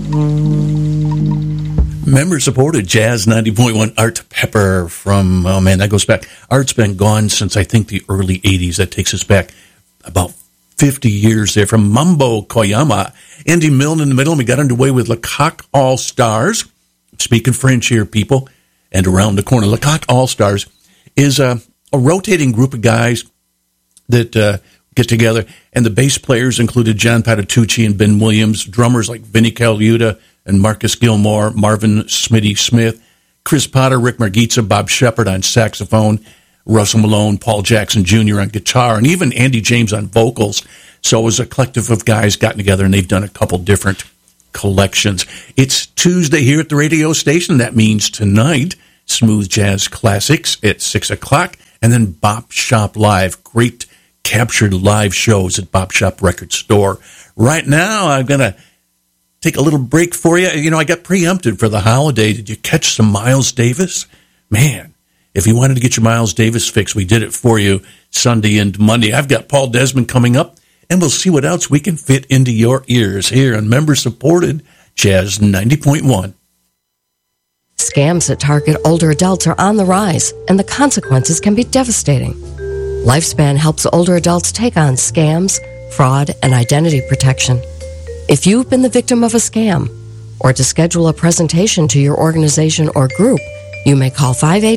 Member-supported Jazz 90.1 Art Pepper from, oh man, that goes back. Art's been gone since, I think, the early 80s. That takes us back about 50 years there. From Mambo Koyama, Andy Milne in the middle, and we got underway with Lecoq All-Stars. Speaking French here, people, and around the corner. Lecoq All-Stars is a rotating group of guys that get together, and the bass players included John Patitucci and Ben Williams, drummers like Vinnie Colaiuta and Marcus Gilmore, Marvin Smitty Smith, Chris Potter, Rick Margitza, Bob Shepard on saxophone, Russell Malone, Paul Jackson Jr. on guitar, and even Andy James on vocals. So it was a collective of guys gotten together, and they've done a couple different collections. It's Tuesday here at the radio station. That means tonight, Smooth Jazz Classics at 6 o'clock, and then Bop Shop Live. Great captured live shows at Bop Shop Record Store. Right now, I'm going to take a little break for you. You know, I got preempted for the holiday. Did you catch some Miles Davis? Man, if you wanted to get your Miles Davis fix, we did it for you Sunday and Monday. I've got Paul Desmond coming up, and we'll see what else we can fit into your ears here on member-supported Jazz 90.1. Scams that target older adults are on the rise, and the consequences can be devastating. Lifespan helps older adults take on scams, fraud, and identity protection. If you've been the victim of a scam, or to schedule a presentation to your organization or group, you may call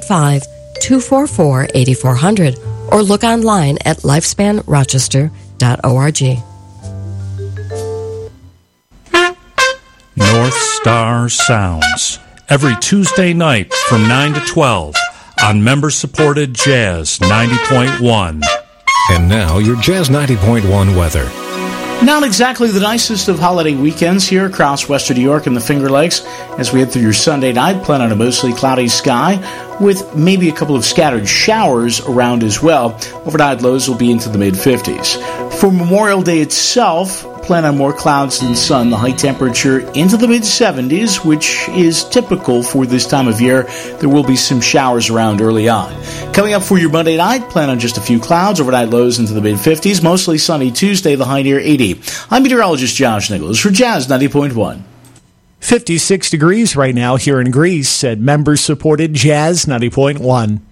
585-244-8400 or look online at lifespanrochester.org. North Star Sounds, every Tuesday night from 9 to 12 on member-supported Jazz 90.1. And now, your Jazz 90.1 weather. Not exactly the nicest of holiday weekends here across western New York and the Finger Lakes. As we head through your Sunday night, plan on a mostly cloudy sky with maybe a couple of scattered showers around as well. Overnight lows will be into the mid-50s. For Memorial Day itself, plan on more clouds than sun. The high temperature into the mid-70s, which is typical for this time of year. There will be some showers around early on. Coming up for your Monday night, plan on just a few clouds. Overnight lows into the mid-50s. Mostly sunny Tuesday, the high near 80. I'm meteorologist Josh Nichols for Jazz 90.1. 56 degrees right now here in Greece at member-supported Jazz 90.1.